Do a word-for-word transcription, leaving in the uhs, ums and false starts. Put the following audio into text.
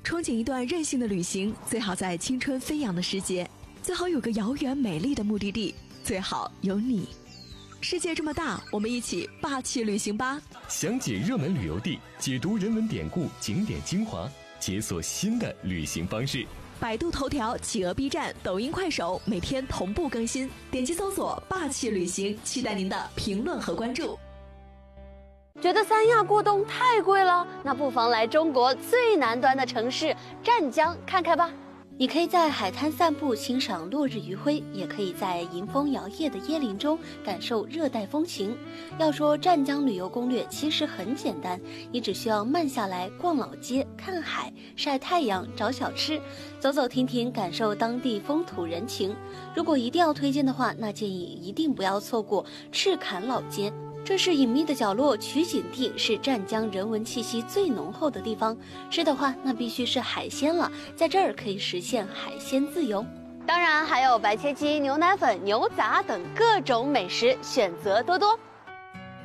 憧憬一段任性的旅行，最好在青春飞扬的时节，最好有个遥远美丽的目的地，最好有你。世界这么大，我们一起霸气旅行吧！ 详解热门旅游地，解读人文典故、景点精华，解锁新的旅行方式。 百度头条、企鹅 B 站、抖音、快手每天同步更新，点击搜索“霸气旅行”，期待您的评论和关注。 觉得三亚过冬太贵了，那不妨来中国最南端的城市湛江看看吧。 你可以在海滩散步，欣赏落日余晖，也可以在迎风摇曳的椰林中感受热带风情。要说湛江旅游攻略其实很简单，你只需要慢下来逛老街、看海、晒太阳、找小吃，走走停停，感受当地风土人情。如果一定要推荐的话，那建议一定不要错过赤坎老街。这是隐秘的角落，取景地是湛江人文气息最浓厚的地方。吃的话，那必须是海鲜了，在这儿可以实现海鲜自由。 当然还有白切鸡、牛腩粉、牛杂等各种美食，选择多多。